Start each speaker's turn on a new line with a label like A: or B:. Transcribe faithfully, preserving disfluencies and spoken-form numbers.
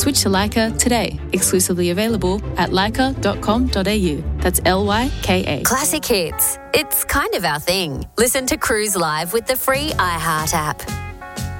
A: Switch to Lyca today. Exclusively available at lyca dot com dot a u. That's L Y K A.
B: Classic hits. It's kind of our thing. Listen to Cruise Live with the free iHeart app.